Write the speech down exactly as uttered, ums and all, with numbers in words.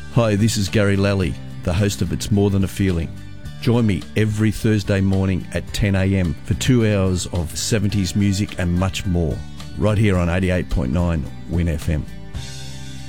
Hi, this is Gary Lally, the host of It's More Than a Feeling. Join me every Thursday morning at ten a m for two hours of seventies music and much more, right here on eighty-eight point nine Win F M.